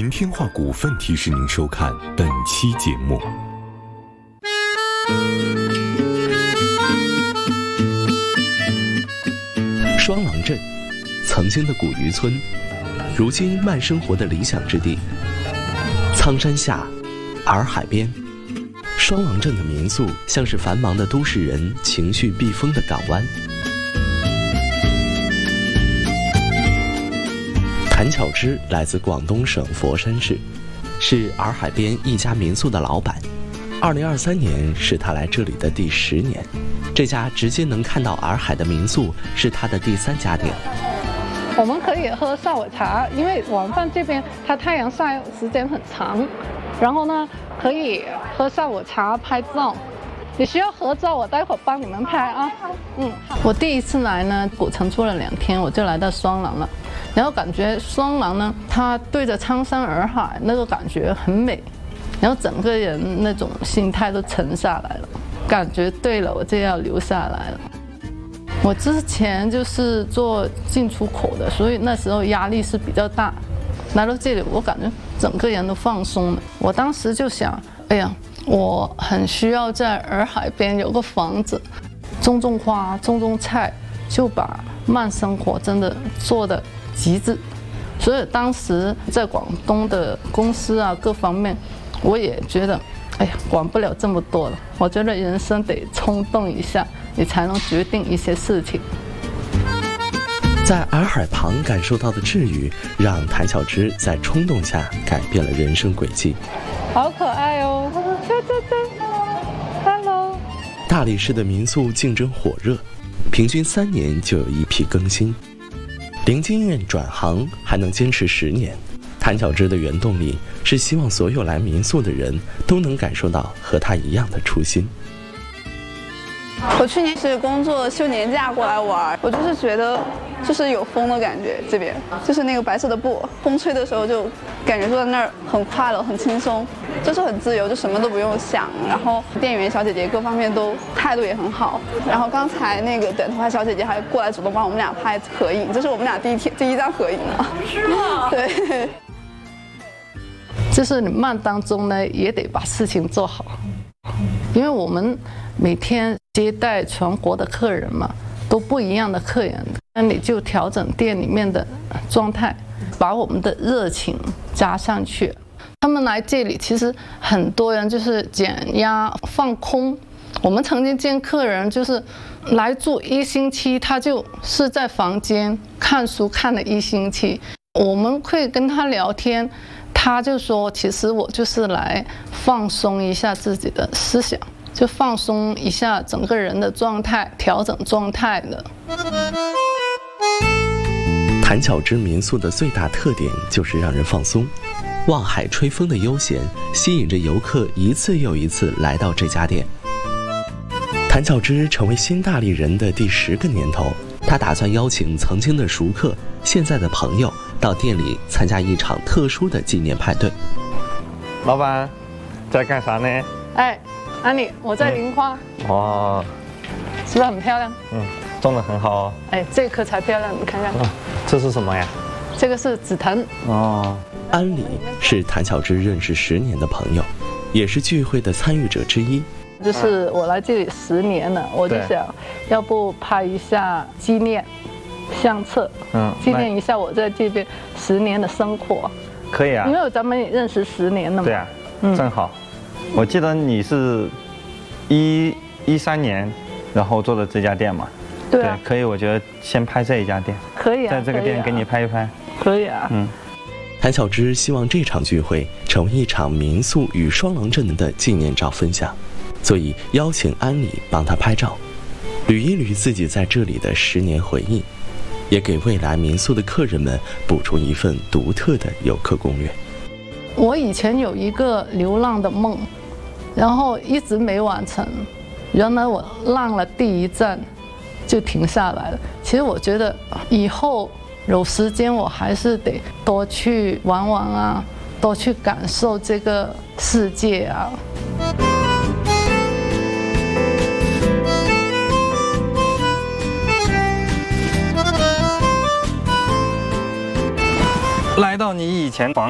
民天化股份提示您收看本期节目。 双廊镇，曾经的古渔村，如今慢生活的理想之地。苍山下，洱海边，双廊镇的民宿像是繁忙的都市人情绪避风的港湾。谭巧芝来自广东省佛山市，是洱海边一家民宿的老板。2023年是他来这里的第10年，这家直接能看到洱海的民宿是他的第3家店。 我们可以喝下午茶，因为晚饭这边它太阳晒时间很长，然后呢可以喝下午茶拍照。你需要合照，我待会儿帮你们拍啊。我第一次来呢，古城住了2天，我就来到双廊了。然后感觉双廊呢，它对着苍山洱海，那个感觉很美，然后整个人那种心态都沉下来了，感觉对了，我就要留下来了。我之前就是做进出口的，所以那时候压力是比较大。来到这里，我感觉整个人都放松了。我当时就想，哎呀，我很需要在洱海边有个房子，种种花，种种菜，就把慢生活真的做得极致。所以当时在广东的公司啊各方面，我也觉得，哎呀，管不了这么多了。我觉得人生得冲动一下，你才能决定一些事情。 在洱海旁感受到的治愈，让谭巧芝在冲动下改变了人生轨迹。 好可爱哦！哈喽。 大理市的民宿竞争火热，平均3年就有一批更新。零经验转行还能坚持10年，谭巧芝的原动力是希望所有来民宿的人都能感受到和她一样的初心。 我去年是工作休年假过来玩，我就是觉得就是有风的感觉，这边就是那个白色的布，风吹的时候就感觉坐在那儿很快乐很轻松，就是很自由，就什么都不用想。然后店员小姐姐各方面都态度也很好，然后刚才那个短头发小姐姐还过来主动帮我们俩拍合影，这是我们俩第一张合影了。是吗？对。 就是你慢当中呢，也得把事情做好，因为我们每天接待全国的客人嘛，都不一样的客人，那你就调整店里面的状态，把我们的热情加上去。他们来这里，其实很多人就是减压放空。我们曾经见客人就是来住1星期，他就是在房间看书看了1星期。我们会跟他聊天，他就说，其实我就是来放松一下自己的思想，就放松一下整个人的状态，调整状态的。 谭巧芝民宿的最大特点就是让人放松，望海吹风的悠闲吸引着游客一次又一次来到这家店。谭巧芝成为新大利人的第10个年头，他打算邀请曾经的熟客、现在的朋友到店里参加一场特殊的纪念派对。 老板，在干啥呢？ 哎，安妮，我在淋花。 哇， 是不是很漂亮？ 种得很好哦。 哎，这棵才漂亮，你看看。 这是什么呀？ 这个是紫藤。 哦。 安里是谭巧芝认识10年的朋友，也是聚会的参与者之一。 就是我来这里10年了，我就想，要不拍一下纪念相册，纪念一下我在这边10年的生活。 可以啊， 因为咱们也认识10年了嘛。 对啊，正好。我记得你是13年，然后做的这家店嘛。 对啊。 对，可以，我觉得先拍这一家店。 可以啊。 在这个店给你拍一拍。 可以啊。 谭巧芝希望这场聚会成为一场民宿与双廊镇的纪念照分享，所以邀请安里帮他拍照，捋一捋自己在这里的10年回忆，也给未来民宿的客人们补充一份独特的游客攻略。 我以前有一个流浪的梦，然后一直没完成。原来我浪了第1站就停下来了。其实我觉得以后有时间我还是得多去玩玩啊，多去感受这个世界啊。 来到你以前房